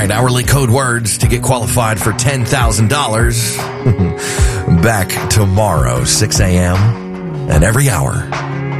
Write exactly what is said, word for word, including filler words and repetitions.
right, hourly code words to get qualified for ten thousand dollars. Back tomorrow, six a.m. and every hour